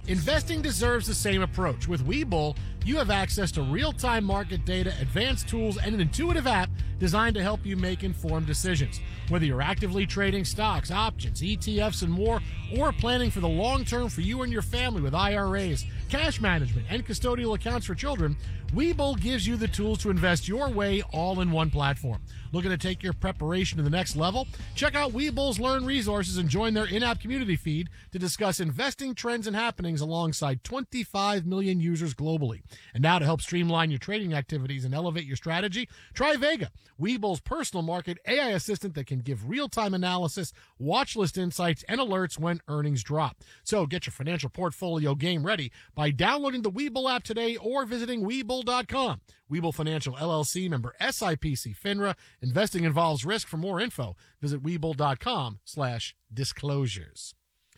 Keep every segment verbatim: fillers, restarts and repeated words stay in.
Investing deserves the same approach. With Webull, you have access to real-time market data, advanced tools, and an intuitive app designed to help you make informed decisions. Whether you're actively trading stocks, options, E T Fs, and more, or planning for the long term for you and your family with I R As, cash management, and custodial accounts for children, Webull gives you the tools to invest your way all in one platform. Looking to take your preparation to the next level? Check out Webull's Learn resources and join their in-app community feed to discuss investing trends and happenings alongside twenty-five million users globally. And now to help streamline your trading activities and elevate your strategy, try Vega, Webull's personal market A I assistant that can give real-time analysis, watch list insights, and alerts when earnings drop. So get your financial portfolio game ready by downloading the Webull app today or visiting Webull dot com. Webull Financial, L L C, member S I P C FINRA. Investing involves risk. For more info, visit Webull dot com slash disclosures.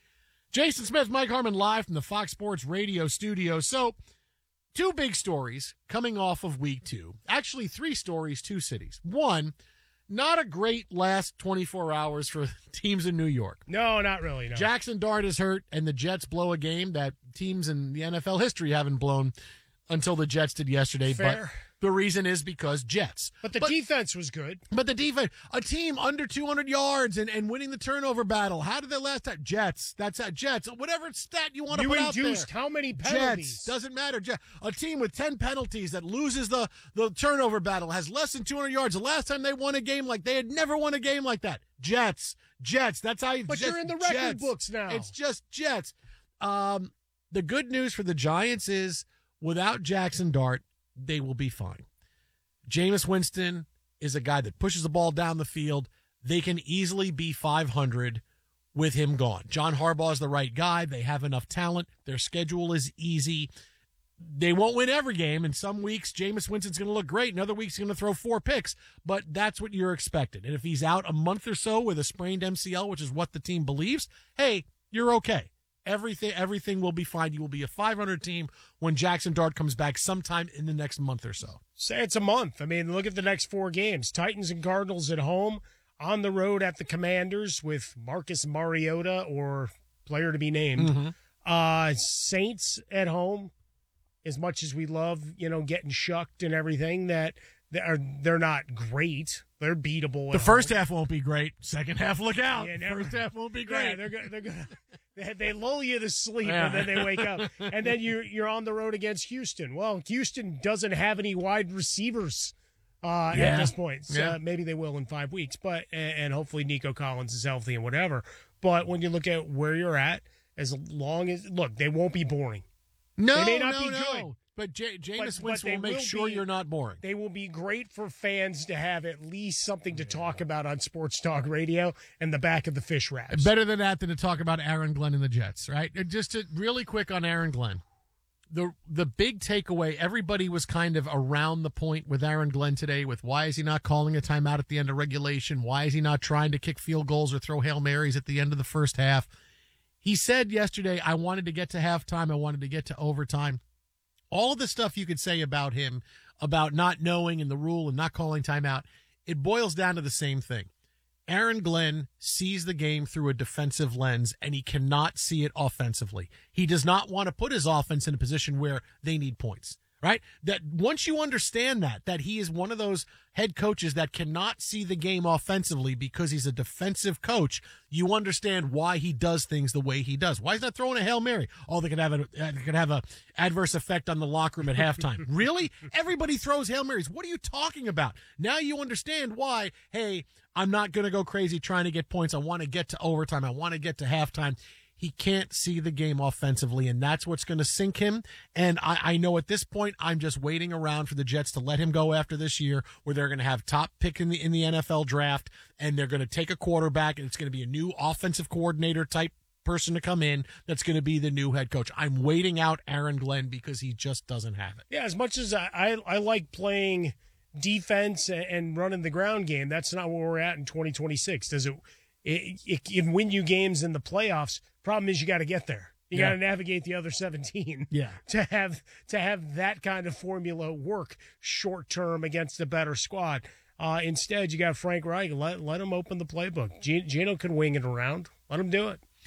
Jason Smith, Mike Harmon, live from the Fox Sports Radio studio. So, two big stories coming off of week two. Actually, three stories, two cities. One, not a great last twenty-four hours for teams in New York. No, not really, no. Jackson Dart is hurt, and the Jets blow a game that teams in the N F L history haven't blown until the Jets did yesterday. Fair. But the reason is because Jets. But the but, defense was good. But the defense, a team under two hundred yards and, and winning the turnover battle. How did they last time? Jets. That's at Jets. Whatever stat you want to you put out there. You induced how many penalties? Jets. Doesn't matter. Jets. A team with ten penalties that loses the, the turnover battle has less than two hundred yards. The last time they won a game like they had never won a game like that. Jets. Jets. That's how you. But Jets, you're in the record Jets. books now. It's just Jets. Um, the good news for the Giants is without Jackson Dart, they will be fine. Jameis Winston is a guy that pushes the ball down the field. They can easily be five hundred with him gone. John Harbaugh is the right guy. They have enough talent. Their schedule is easy. They won't win every game. In some weeks, Jameis Winston's going to look great. In other weeks, he's going to throw four picks. But that's what you're expected. And if he's out a month or so with a sprained M C L, which is what the team believes, hey, you're okay. Everything everything will be fine. You will be a five hundred team when Jackson Dart comes back sometime in the next month or so. Say it's a month. I mean, look at the next four games. Titans and Cardinals at home, on the road at the Commanders with Marcus Mariota, or player to be named. Mm-hmm. Uh, Saints at home, as much as we love, you know, getting shucked and everything, that they're, they're not great. They're beatable. The first half won't be great. Second half, look out. Yeah, never, first half won't be great. Yeah, they're go- they're gonna they, they lull you to sleep Yeah. and then they wake up, and then you you're on the road against Houston. Well, Houston doesn't have any wide receivers uh, Yeah. at this point. So Yeah. maybe they will in five weeks, but and, and hopefully Nico Collins is healthy and whatever. But when you look at where you're at, as long as look, they won't be boring. No, They may not no, be no. good. But J- Jameis But- but Winston they will make will sure be- you're not boring. They will be great for fans to have at least something to talk about on Sports Talk Radio and the back of the fish wraps. Better than that than to talk about Aaron Glenn and the Jets, right? And just to, really quick on Aaron Glenn. The the big takeaway, everybody was kind of around the point with Aaron Glenn today with why is he not calling a timeout at the end of regulation? Why is he not trying to kick field goals or throw Hail Marys at the end of the first half? He said yesterday, I wanted to get to halftime. I wanted to get to overtime. All of the stuff you could say about him, about not knowing and the rule and not calling timeout, it boils down to the same thing. Aaron Glenn sees the game through a defensive lens, and he cannot see it offensively. He does not want to put his offense in a position where they need points, right? That once you understand that, that he is one of those head coaches that cannot see the game offensively because he's a defensive coach, you understand why he does things the way he does. Why is not throwing a Hail Mary? Oh, they could have a they could have a adverse effect on the locker room at halftime. Really? Everybody throws Hail Marys. What are you talking about? Now you understand why, hey, I'm not going to go crazy trying to get points. I want to get to overtime. I want to get to halftime. He can't see the game offensively, and that's what's going to sink him. And I, I know at this point, I'm just waiting around for the Jets to let him go after this year, where they're going to have top pick in the in the N F L draft, and they're going to take a quarterback, and it's going to be a new offensive coordinator type person to come in that's going to be the new head coach. I'm waiting out Aaron Glenn because he just doesn't have it. Yeah, as much as I, I, I like playing defense and running the ground game, that's not where we're at in twenty twenty-six. Does it? It, it can win you games in the playoffs. Problem is, you got to get there. You Yeah. got to navigate the other seventeen. Yeah. To have to have that kind of formula work short term against a better squad. Uh, instead, you got Frank Reich. Let let him open the playbook. G- Gino can wing it around. Let him do it.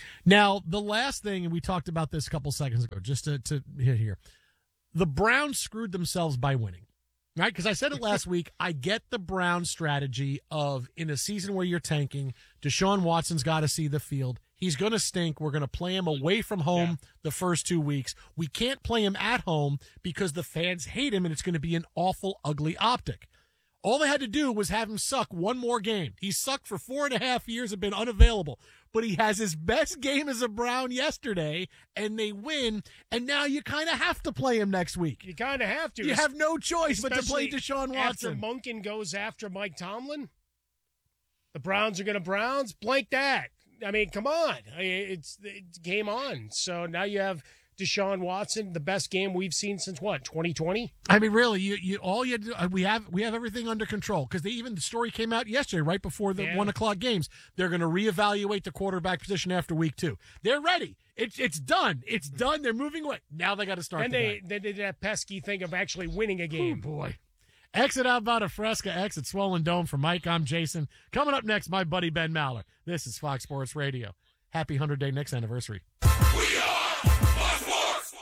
Now, the last thing, and we talked about this a couple seconds ago, just to, to hit here. The Browns screwed themselves by winning, right? Because I said it last week. I get the Browns strategy of, in a season where you're tanking, Deshaun Watson's got to see the field. He's going to stink. We're going to play him away from home yeah. the first two weeks. We can't play him at home because the fans hate him, and it's going to be an awful, ugly optic. All they had to do was have him suck one more game. He sucked for four and a half years and been unavailable. But he has his best game as a Brown yesterday, and they win, and now you kind of have to play him next week. You kind of have to. You have no choice but to play Deshaun Watson. After Monken goes after Mike Tomlin, the Browns are going to Browns? Blank that. I mean, come on. It's, it's game on. So now you have Deshaun Watson, the best game we've seen since what, twenty twenty? I mean, really, you you all you do, we have we have everything under control because they even the story came out yesterday, right before the yeah. one o'clock games. They're going to reevaluate the quarterback position after week two. They're ready. It's it's done. It's done. They're moving away. Now they got to start. And the they game. they did that pesky thing of actually winning a game. Oh, boy. Exit Outbound of Fresca, exit Swollen Dome. For Mike, I'm Jason. Coming up next, my buddy Ben Maller. This is Fox Sports Radio. Happy one hundred day Knicks anniversary. We are Fox Sports.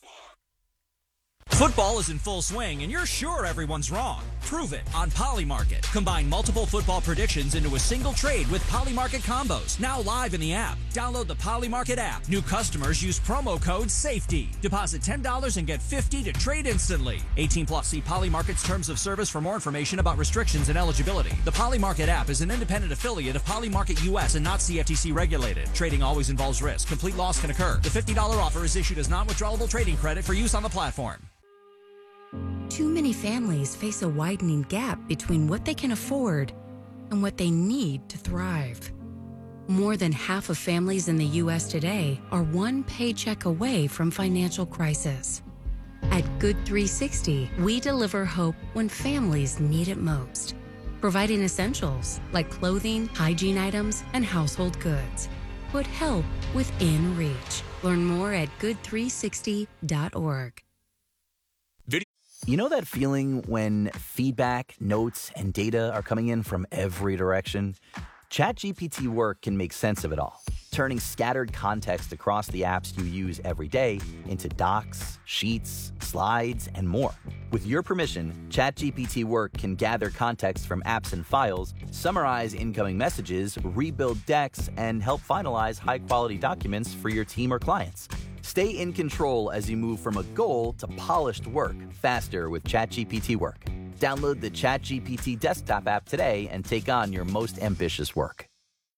Football is in full swing, and you're sure everyone's wrong. Prove it on Polymarket. Combine multiple football predictions into a single trade with Polymarket combos. Now live in the app. Download the Polymarket app. New customers use promo code SAFETY. Deposit ten dollars and get fifty dollars to trade instantly. eighteen plus. See Polymarket's terms of service for more information about restrictions and eligibility. The Polymarket app is an independent affiliate of Polymarket U S and not C F T C regulated. Trading always involves risk. Complete loss can occur. The fifty dollars offer is issued as non-withdrawable trading credit for use on the platform. Too many families face a widening gap between what they can afford and what they need to thrive. More than half of families in the U S today are one paycheck away from financial crisis. At Good three sixty, we deliver hope when families need it most, providing essentials like clothing, hygiene items, and household goods. Put help within reach. Learn more at good three sixty dot org. You know that feeling when feedback, notes, and data are coming in from every direction? ChatGPT Work can make sense of it all, turning scattered context across the apps you use every day into docs, sheets, slides, and more. With your permission, ChatGPT Work can gather context from apps and files, summarize incoming messages, rebuild decks, and help finalize high-quality documents for your team or clients. Stay in control as you move from a goal to polished work faster with ChatGPT Work. Download the ChatGPT desktop app today and take on your most ambitious work.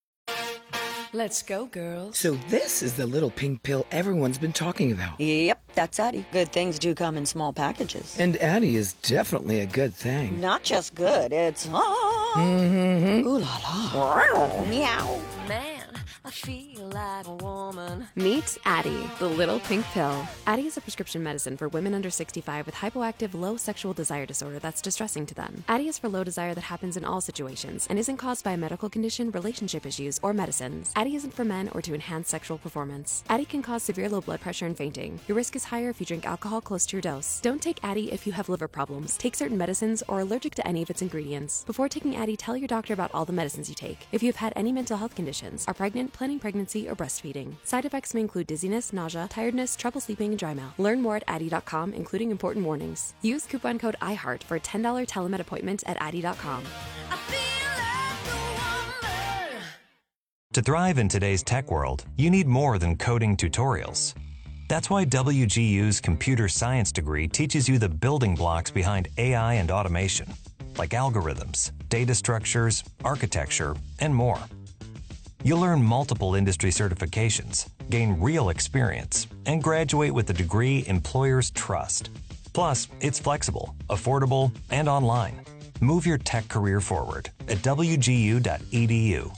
Let's go, girls. So this is the little pink pill everyone's been talking about. Yep, that's Addie. Good things do come in small packages. And Addie is definitely a good thing. Not just good, it's... Ah, mm-hmm. Ooh la la. Meow. Man, I feel like a woman. Meet Addie, the little pink pill. Addie is a prescription medicine for women under sixty-five with hypoactive low sexual desire disorder that's distressing to them. Addie is for low desire that happens in all situations and isn't caused by a medical condition, relationship issues, or medicines. Addie isn't for men or to enhance sexual performance. Addie can cause severe low blood pressure and fainting. Your risk is higher if you drink alcohol close to your dose. Don't take Addie if you have liver problems, take certain medicines, or are allergic to any of its ingredients. Before taking Addie, tell your doctor about all the medicines you take. If you have had any mental health conditions, are pregnant, planning pregnancy, or breastfeeding. Side effects may include dizziness, nausea, tiredness, trouble sleeping, and dry mouth. Learn more at Addie dot com, including important warnings. Use coupon code IHEART for a ten dollars telemed appointment at Addie dot com. I feel like a woman. To thrive in today's tech world, you need more than coding tutorials. That's why W G U's computer science degree teaches you the building blocks behind A I and automation, like algorithms, data structures, architecture, and more. You'll earn multiple industry certifications, gain real experience, and graduate with a degree employers trust. Plus, it's flexible, affordable, and online. Move your tech career forward at W G U dot E D U.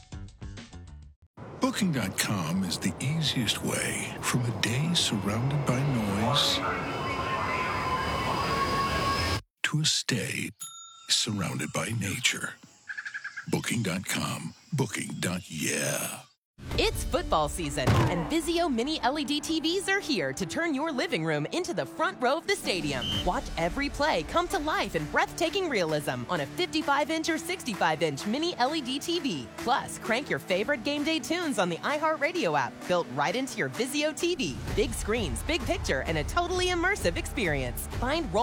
Booking dot com is the easiest way from a day surrounded by noise to a stay surrounded by nature. Booking dot com. Booking. Yeah. It's football season, and Vizio Mini L E D T Vs are here to turn your living room into the front row of the stadium. Watch every play come to life in breathtaking realism on a fifty-five inch or sixty-five inch Mini L E D T V. Plus, crank your favorite game day tunes on the iHeartRadio app, built right into your Vizio T V. Big screens, big picture, and a totally immersive experience. Find